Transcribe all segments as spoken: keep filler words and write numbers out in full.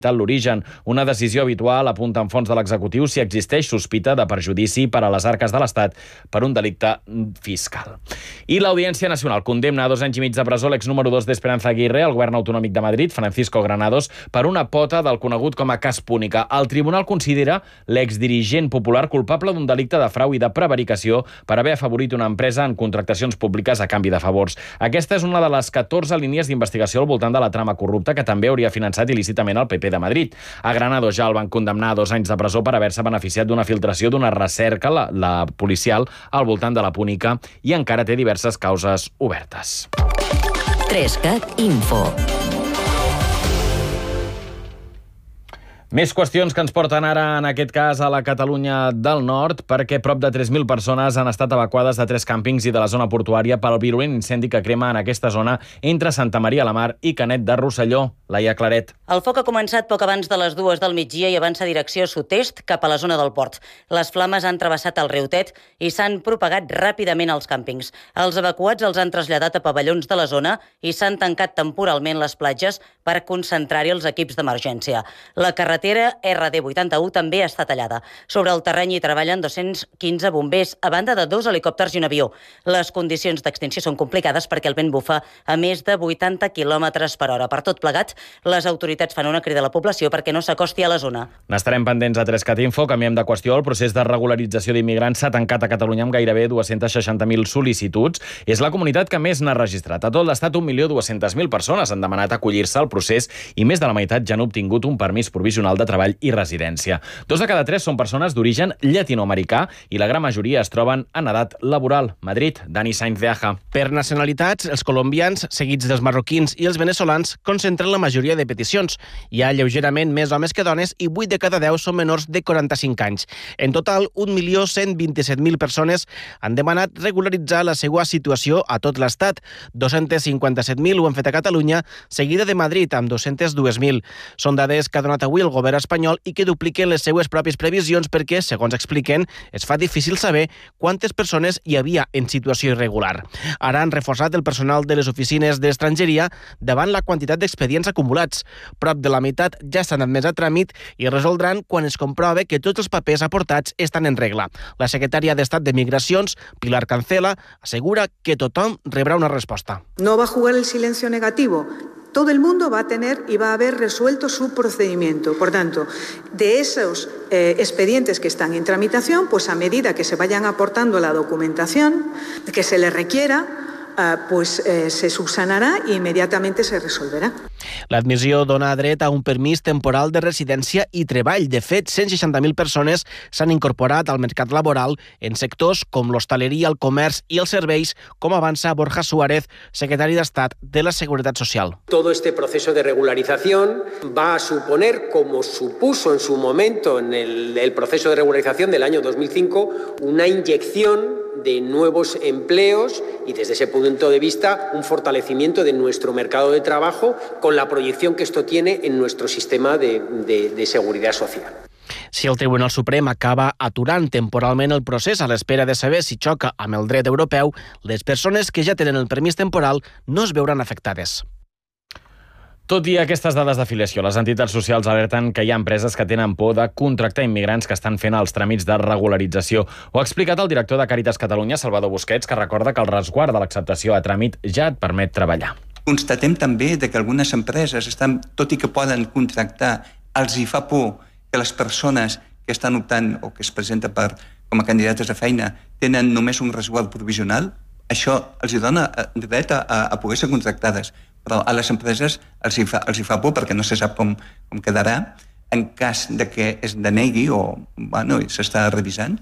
l'origen. Una decisió habitual, apunta en fons de l'executiu, si existeix sospita de perjudici per a les arques de l'Estat per un delicte fiscal. I l'Audiència Nacional condemna a dos anys i mig de presó l'ex número dos d'Esperanza Aguirre, al govern autonòmic de Madrid, Francisco Granados, per una pota del conegut com a cas Púnica. El tribunal considera l'exdirigent popular culpable d'un delicte de frau i de prevaricació per haver afavorit una empresa en contractacions públiques a canvi de favors. Aquesta és una de les catorze línies d'investigació al voltant de la trama corrupta que també hauria finançat il·lícitament el P P de Madrid. A Granados ja el van condemnar a dos anys de presó per haver-se beneficiat d'una filtració d'una recerca, la, la policial, al voltant de la Púnica, i encara té diverses causes obertes. trescat Info. Més qüestions que ens porten ara, en aquest cas, a la Catalunya del Nord, perquè prop de tres mil persones han estat evacuades de tres càmpings i de la zona portuària pel virulent incendi que crema en aquesta zona entre Santa Maria la Mar i Canet de Rosselló. Laia Claret. El foc ha començat poc abans de les dues del migdia i avança direcció sud-est cap a la zona del port. Les flames han travessat el riu Tet i s'han propagat ràpidament als càmpings. Els evacuats els han traslladat a pavellons de la zona i s'han tancat temporalment les platges per concentrar-hi els equips d'emergència. La carretera R D vuitanta-u també està tallada. Sobre el terreny hi treballen dos-cents quinze bombers, a banda de dos helicòpters i un avió. Les condicions d'extinció són complicades perquè el vent bufa a més de vuitanta quilòmetres per hora. Per tot plegat, les autoritats fan una crida a la població perquè no s'acosti a la zona. N'estarem pendents a trescat Info. Canviem de qüestió. El procés de regularització d'immigrants s'ha tancat a Catalunya amb gairebé dues-centes seixanta mil sol·licituds. És la comunitat que més n'ha registrat. A tot l'estat, un milió dues-centes mil persones han demanat acollir-se al procés i més de la meitat ja han obtingut un permís provisional de treball i residència. Dos de cada tres són persones d'origen llatinoamericà i la gran majoria es troben en edat laboral. Madrid, Dani Sainz de Aja. Per nacionalitats, els colombians, seguits dels marroquins i els veneçolans, concentren la majoria de peticions. Hi ha lleugerament més homes que dones i vuit de cada deu són menors de quaranta-cinc anys. En total, un milió cent vint-i-set mil persones han demanat regularitzar la seva situació a tot l'estat. dos-cents cinquanta-set mil ho han fet a Catalunya, seguida de Madrid, amb dos-cents dos mil. Són dades que ha donat avui el govern espanyol i que dupliquen les seues pròpies previsions perquè, segons expliquen, es fa difícil saber quantes persones hi havia en situació irregular. Ara han reforçat el personal de les oficines d'estrangeria davant la quantitat d'expedients acumulats. Prop de la meitat ja estan admès a tràmit i resoldran quan es comprove que tots els papers aportats estan en regla. La secretària d'Estat de Migracions, Pilar Cancela, assegura que tothom rebrà una resposta. No va a jugar el silencio negativo. Todo el mundo va a tener y va a haber resuelto su procedimiento. Por tanto, de esos eh, expedientes que están en tramitación, pues a medida que se vayan aportando la documentación que se les requiera, eh, pues eh, se subsanará i immediatament se resolverà. L'admissió dona dret a un permís temporal de residència i treball. De fet, cent seixanta mil persones s'han incorporat al mercat laboral en sectors com l'hostaleria, el comerç i els serveis, com avança Borja Suárez, secretari d'Estat de la Seguretat Social. Todo este proceso de regularización va a suponer, como supuso en su momento en el, el proceso de regularización del año dos mil cinco, una inyección de nuevos empleos y desde ese punto de vista un fortalecimiento de nuestro mercado de trabajo con la proyección que esto tiene en nuestro sistema de, de, de seguridad social. Si el Tribunal Suprem acaba aturant temporalment el procés a l'espera de saber si xoca amb el dret europeu, les persones que ja tenen el permís temporal no es veuran afectades. Tot i aquestes dades d'afiliació, les entitats socials alerten que hi ha empreses que tenen por de contractar immigrants que estan fent els tràmits de regularització. Ho ha explicat el director de Càritas Catalunya, Salvador Busquets, que recorda que el resguard de l'acceptació a tràmit ja et permet treballar. Constatem també que algunes empreses, estan, tot i que poden contractar, els hi fa por que les persones que estan optant o que es presenten per, com a candidates a feina tenen només un resguard provisional. Això els hi dona dret a, a poder ser contractades. Però a les empreses els hi fa, els hi fa por perquè no se sap com, com quedarà en cas de que es denegui o bueno, s'està revisant.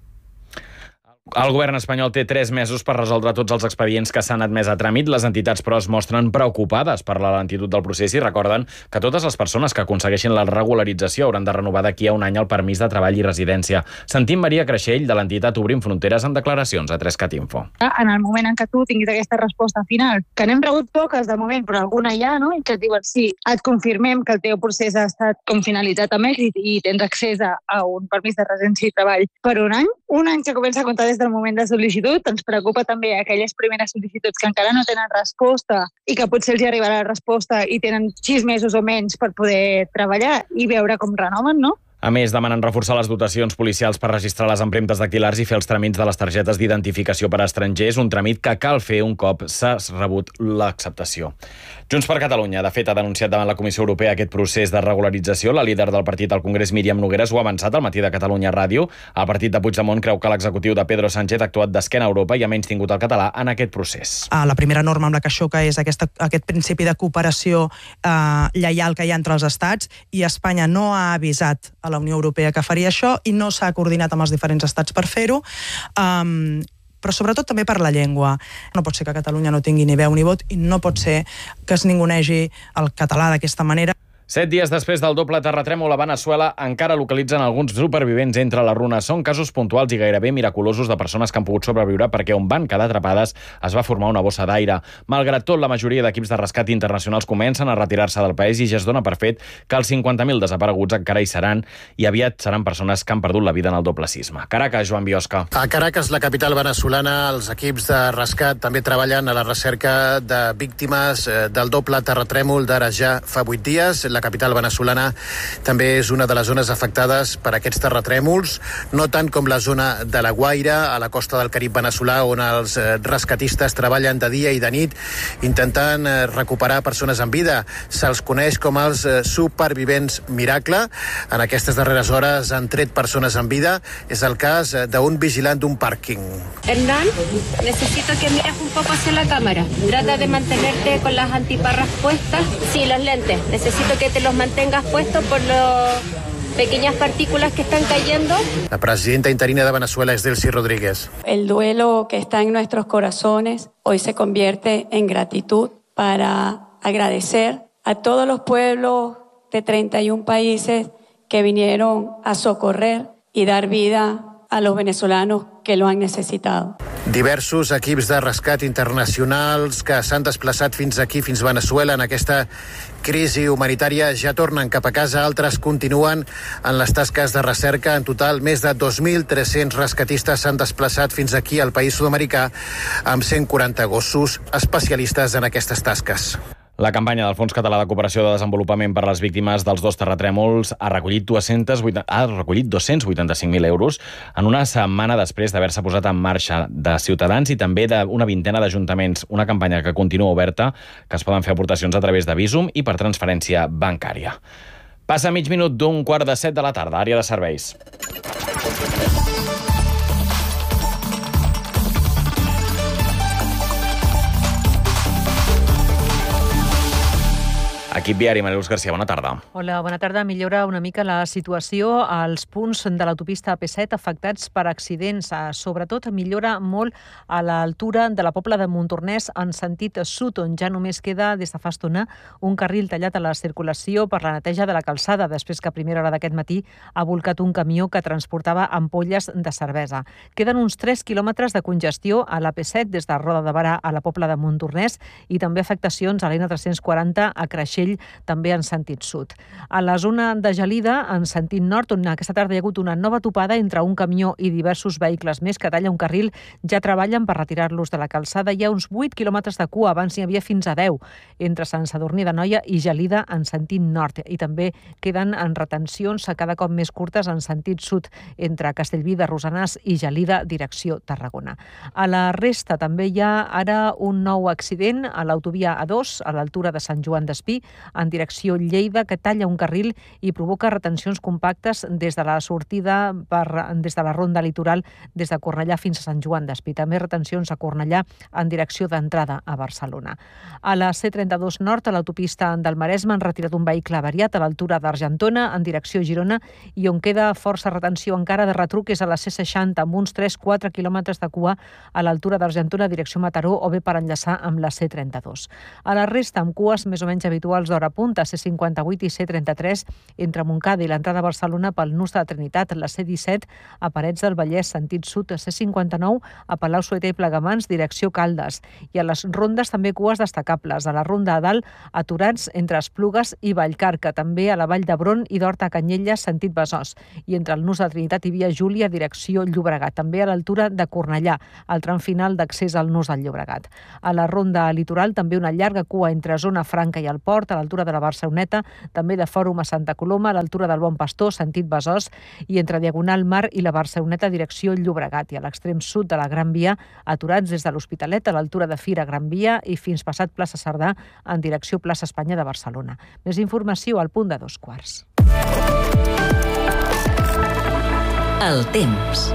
El govern espanyol té tres mesos per resoldre tots els expedients que s'han admès a tràmit. Les entitats, però, es mostren preocupades per la lentitud del procés i recorden que totes les persones que aconsegueixin la regularització hauran de renovar d'aquí a un any el permís de treball i residència. Sentim Maria Creixell, de l'entitat Obrim Fronteres, en declaracions a trescat Info. En el moment en què tu tinguis aquesta resposta final, que n'hem rebut poques de moment, però alguna hi ha, no? I que et diuen, sí, et confirmem que el teu procés ha estat com finalitzat amb èxit i tens accés a, a un permís de residència i treball per un any. Un any que comença a comptar des del moment de sol·licitud, ens preocupa també aquelles primeres sol·licituds que encara no tenen resposta i que potser els arribarà la resposta i tenen sis mesos o menys per poder treballar i veure com renoven, no? A més, demanen reforçar les dotacions policials per registrar les empremtes dactilars i fer els tràmits de les targetes d'identificació per a estrangers, un tràmit que cal fer un cop s'ha rebut l'acceptació. Junts per Catalunya, de fet, ha denunciat davant la Comissió Europea aquest procés de regularització. La líder del partit al Congrés, Míriam Nogueras, ho ha avançat al matí de Catalunya Ràdio. El partit de Puigdemont creu que l'executiu de Pedro Sánchez ha actuat d'esquena a Europa i ha menystingut el català en aquest procés. La primera norma amb la que xoca és aquesta, aquest principi de cooperació eh, lleial que hi ha entre els estats, i Espanya no ha avisat a la Unió Europea que faria això i no s'ha coordinat amb els diferents estats per fer-ho, um, però sobretot també per la llengua. No pot ser que Catalunya no tingui ni veu ni vot i no pot ser que es ningunegi el català d'aquesta manera. Set dies després del doble terratrèmol a Veneçuela, encara localitzen alguns supervivents entre les runes. Són casos puntuals i gairebé miraculosos de persones que han pogut sobreviure perquè on van quedar atrapades es va formar una bossa d'aire. Malgrat tot, la majoria d'equips de rescat internacionals comencen a retirar-se del país i ja es dona per fet que els cinquanta mil desapareguts encara hi seran i aviat seran persones que han perdut la vida en el doble sisme. Caracas, Joan Biosca. A Caracas, la capital venezolana, els equips de rescat també treballen a la recerca de víctimes del doble terratrèmol d'ara ja fa vuit dies. La capital venezolana també és una de les zones afectades per aquests terratrèmols, no tant com la zona de la Guaira, a la costa del Carib veneçolà, on els rescatistes treballen de dia i de nit intentant recuperar persones en vida. Se'ls coneix com els supervivents miracle. En aquestes darreres hores han tret persones en vida. És el cas d'un vigilant d'un pàrquing. Hernán, necesito que mires un poco hacia la cámara. Trata de mantenerte con las antiparras puestas. Sí, los lentes. Necesito que te los mantengas puestos por las pequeñas partículas que están cayendo. La presidenta interina de Venezuela es Delcy Rodríguez. El duelo que está en nuestros corazones hoy se convierte en gratitud para agradecer a todos los pueblos de treinta y un países que vinieron a socorrer y dar vida a los venezolanos que lo han necesitado. Diversos equips de rescat internacionals que s'han desplaçat fins aquí, fins Veneçuela, en aquesta crisi humanitària, ja tornen cap a casa. Altres continuen en les tasques de recerca. En total, més de dos mil tres-cents rescatistes s'han desplaçat fins aquí al país sud-americà amb cent quaranta gossos especialistes en aquestes tasques. La campanya del Fons Català de Cooperació de Desenvolupament per a les víctimes dels dos terratrèmols ha recollit, dos-cents vuitanta, ha recollit dos-cents vuitanta-cinc mil euros en una setmana després d'haver-se posat en marxa de Ciutadans i també d'una vintena d'ajuntaments. Una campanya que continua oberta, que es poden fer aportacions a través de Bizum i per transferència bancària. Passa mig minut d'un quart de set de la tarda, àrea de serveis. Equip viari, Maria Luz Garcia, bona tarda. Hola, bona tarda. Millora una mica la situació als punts de l'autopista A P set afectats per accidents. Sobretot millora molt a l'altura de la Pobla de Montornès en sentit sud, on ja només queda des de fa estona un carril tallat a la circulació per la neteja de la calçada, després que a primera hora d'aquest matí ha volcat un camió que transportava ampolles de cervesa. Queden uns tres quilòmetres de congestió a l'A P set des de Roda de Barà a la Pobla de Montornès i també afectacions a l'N tres-cents quaranta a Creixell, també en sentit sud. A la zona de Gelida, en sentit nord, on aquesta tarda hi ha hagut una nova topada entre un camió i diversos vehicles més que talla un carril, ja treballen per retirar-los de la calçada. Hi ha uns vuit quilòmetres de cua, abans n'hi havia fins a deu, entre Sant Sadurní d'Anoia i Gelida en sentit nord. I també queden en retencions a cada cop més curtes en sentit sud, entre Castellví de Rosanàs i Gelida, direcció Tarragona. A la resta també hi ha ara un nou accident a l'autovia A dos, a l'altura de Sant Joan d'Espí, en direcció Lleida, que talla un carril i provoca retencions compactes des de la sortida per, des de la ronda litoral des de Cornellà fins a Sant Joan d'Espí. També retencions a Cornellà en direcció d'entrada a Barcelona. A la C trenta-dos Nord, a l'autopista del Maresme, han retirat un vehicle avariat a l'altura d'Argentona en direcció Girona i on queda força retenció encara de retruc és a la C seixanta amb uns tres quatre quilòmetres de cua a l'altura d'Argentona direcció Mataró o bé per enllaçar amb la C trenta-dos. A la resta, amb cues més o menys habituals quarts d'hora punt a C cinquanta-vuit i C trenta-tres entre Montcada i l'entrada a Barcelona pel nus de la Trinitat, la C disset a Parets del Vallès, sentit sud, a C cinquanta-nou a Palau-solità i Plegamans, direcció Caldes. I a les rondes també cues destacables. A la ronda a dalt, aturats entre Esplugues i Vallcarca, també a la Vall d'Hebron i d'Horta a Canyelles, sentit Besòs. I entre el nus de la Trinitat i Via Júlia, direcció Llobregat. També a l'altura de Cornellà, al tram final d'accés al nus del Llobregat. A la ronda litoral també una llarga cua entre Zona Franca i el Port, a l'altura de la Barceloneta, també de Fòrum a Santa Coloma, a l'altura del Bon Pastor, sentit Besòs, i entre Diagonal Mar i la Barceloneta, direcció Llobregat. I a l'extrem sud de la Gran Via, aturats des de l'Hospitalet, a l'altura de Fira Gran Via i fins passat Plaça Cerdà, en direcció Plaça Espanya de Barcelona. Més informació al punt de dos quarts. El temps.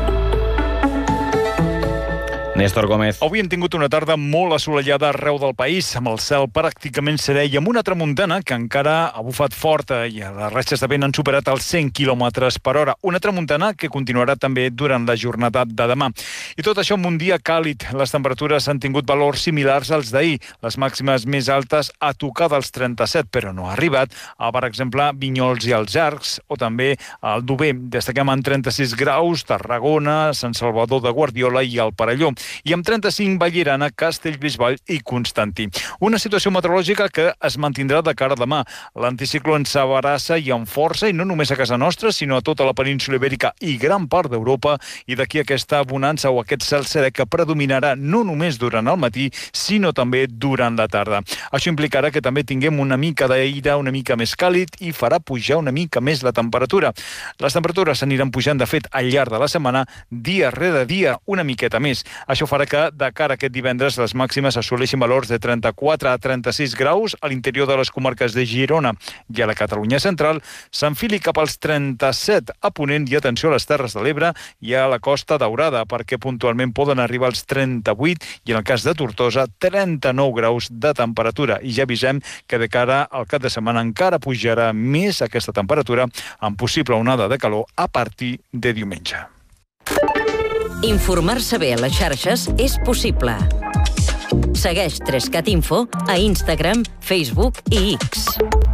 Néstor Gómez. Avui hem tingut una tarda molt assolellada arreu del país, amb el cel pràcticament serè i amb una tramuntana que encara ha bufat forta i les ratxes de vent han superat els cent quilòmetres per hora. Una tramuntana que continuarà també durant la jornada de demà. I tot això amb un dia càlid. Les temperatures han tingut valors similars als d'ahir. Les màximes més altes a tocar dels trenta-set, però no ha arribat a, per exemple, Vinyols i els Arcs, o també al Dober. Destaquem en trenta-sis graus Tarragona, Sant Salvador de Guardiola i el Perelló. I amb trenta-cinc Vallirana, Castellbisbal i Constantí. Una situació meteorològica que es mantindrà de cara a demà. L'anticicló ens abarassa i amb força, i no només a casa nostra, sinó a tota la península Ibèrica i gran part d'Europa, i d'aquí aquesta bonança o aquest cel serè que predominarà no només durant el matí, sinó també durant la tarda. Això implicarà que també tinguem una mica d'aire una mica més càlid i farà pujar una mica més la temperatura. Les temperatures aniran pujant, de fet, al llarg de la setmana, dia rere dia, una miqueta més. Això farà que, de cara a aquest divendres, les màximes assoleixin valors de trenta-quatre a trenta-sis graus a l'interior de les comarques de Girona i a la Catalunya central, s'enfili cap als trenta-set a Ponent i, atenció, a les Terres de l'Ebre i a la Costa Daurada, perquè puntualment poden arribar als trenta-vuit i, en el cas de Tortosa, trenta-nou graus de temperatura. I ja avisem que de cara al cap de setmana encara pujarà més aquesta temperatura, amb possible onada de calor a partir de diumenge. Informar-se bé a les xarxes és possible. Segueix Trescat Info a Instagram, Facebook i X.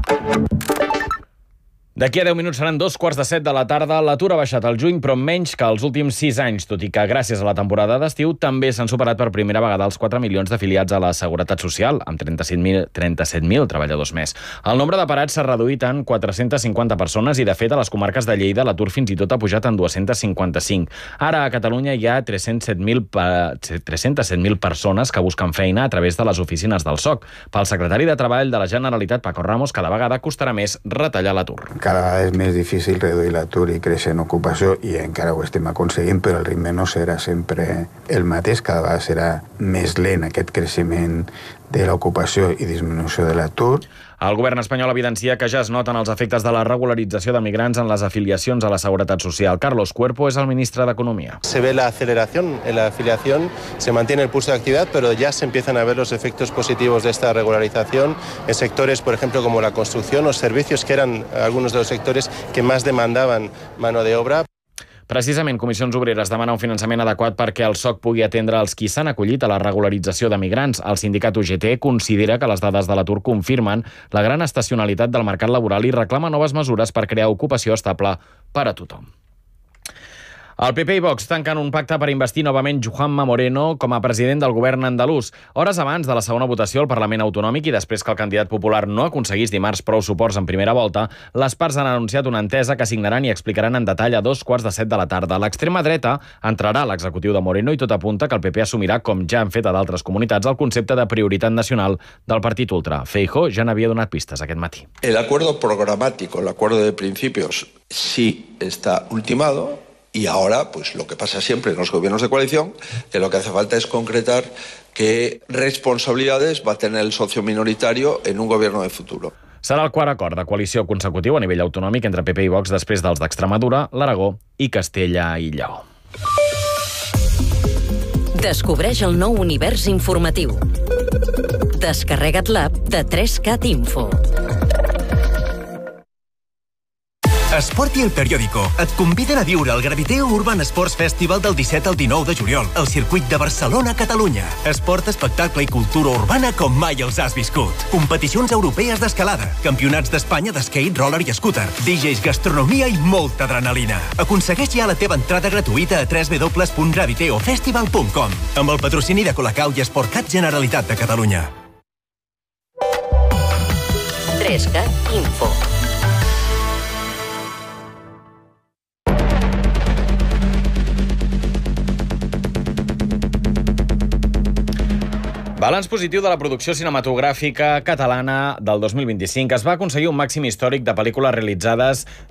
D'aquí a deu minuts seran dos quarts de set de la tarda. L'atur ha baixat al juny, però menys que els últims sis anys, tot i que gràcies a la temporada d'estiu també s'han superat per primera vegada els quatre milions d'afiliats a la Seguretat Social, amb trenta-set mil treballadors més. El nombre de parats s'ha reduït en quatre-centes cinquanta persones i, de fet, a les comarques de Lleida l'atur fins i tot ha pujat en dues-centes cinquanta-cinc. Ara a Catalunya hi ha tres-cents set mil persones que busquen feina a través de les oficines del S O C. Pel secretari de Treball de la Generalitat, Paco Ramos, cada vegada costarà més retallar l'atur. Cada vegada és més difícil reduir l'atur i créixer en ocupació, i encara ho estem aconseguint, però el ritme no serà sempre el mateix. Cada vegada serà més lent aquest creixement de l'ocupació i disminució de l'atur. El govern espanyol evidencia que ja es noten els efectes de la regularització de migrants en les afiliacions a la Seguretat Social. Carlos Cuerpo és el ministre d'Economía. Se ve la aceleración en la afiliación, se mantiene el pulso de actividad, pero ya se empiezan a ver los efectos positivos de esta regularización en sectores, por ejemplo, como la construcción o servicios, que eran algunos de los sectores que más demandaban mano de obra. Precisament, Comissions Obreres demana un finançament adequat perquè el S O C pugui atendre els qui s'han acollit a la regularització de migrants. El sindicat U G T considera que les dades de l'atur confirmen la gran estacionalitat del mercat laboral i reclama noves mesures per crear ocupació estable per a tothom. El P P i Vox tanquen un pacte per investir novament Juanma Moreno com a president del govern andalús. Hores abans de la segona votació al Parlament Autonòmic i després que el candidat popular no aconseguís dimarts prou suports en primera volta, les parts han anunciat una entesa que signaran i explicaran en detall a dos quarts de set de la tarda. L'extrema dreta entrarà a l'executiu de Moreno i tot apunta que el P P assumirà, com ja han fet a d'altres comunitats, el concepte de prioritat nacional del partit ultra. Feijóo ja n'havia donat pistes aquest matí. El acuerdo programático, el acuerdo de principios, sí está ultimado. Y ahora, pues lo que pasa siempre en los gobiernos de coalición, que lo que hace falta es concretar qué responsabilidades va a tener el socio minoritario en un gobierno de futuro. Serà el quart acord de coalició consecutiu a nivell autonòmic entre P P i Vox després dels d'Extremadura, l'Aragó i Castella i Lleó. Descobreix el nou univers informatiu. Descarrega't l'app de tres cat Info. Esport i El Periódico et conviden a viure el Graviteo Urban Sports Festival del disset al dinou de juliol al circuit de Barcelona, Catalunya. Esport, espectacle i cultura urbana com mai els has viscut. Competicions europees d'escalada, campionats d'Espanya d'skate, roller i scooter, D Js, gastronomia i molta adrenalina. Aconsegueix ja la teva entrada gratuïta a w w w punt graviteo festival punt com amb el patrocini de Colacau i Esportcat Generalitat de Catalunya. Trescat Info. Balanç positiu de la producció cinematogràfica catalana del dos mil vint-i-cinc. Es va aconseguir un màxim històric de pel·lícules realitzades